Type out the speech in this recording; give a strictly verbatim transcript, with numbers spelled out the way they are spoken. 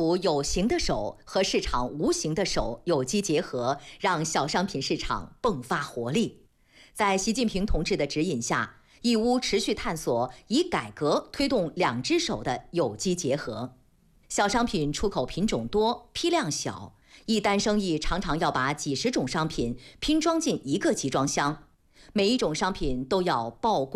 府有形的手和市场无形的手有机结合，让小商品市场迸发活力。在习近平同志的指引下，义乌持续探索以改革推动两只手的有机结合。小商品出口品种多，批量小，一单生意常常要把几十种商品拼装进一个集装箱，每一种商品都要报关。